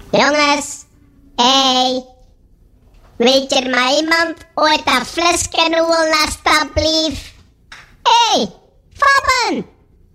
Jungs, ey, weet er maar iemand ooit dat flesje na stap blief?